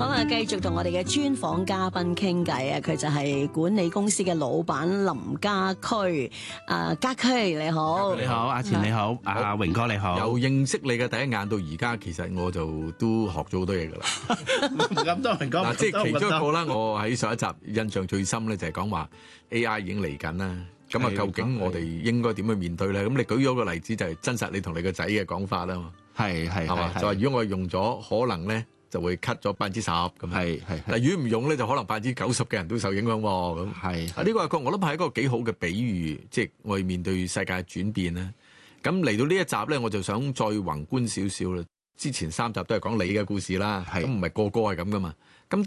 好啊，繼續同我哋嘅專訪嘉賓傾偈啊！佢就係管理公司嘅老闆林家駒。家駒你好， 你好，阿錢你好，阿榮哥你好。 由認識你嘅第一眼到而家，其實我就都學咗好多嘢㗎啦。 咁多榮哥， 嗱，即係其中一個啦。我喺上一集印象最深咧，就係講話 AI 已經嚟緊啦。咁啊，究竟我哋應該點去面對咧？咁你舉咗個例子就係真實你同你個仔嘅講法啦嘛。 係嘛？就話如果我用咗，可能咧就會 cut 咗10%咁。 係。 嗱，如果唔用咧，就可能90%嘅人都受影響喎。咁係。 呢個係我諗係一個幾好嘅比喻，即係我哋面對世界轉變咧。咁嚟到呢一集咧，我就想再宏觀少少啦。之前3集都係講你嘅故事啦，咁唔係個個係咁噶嘛。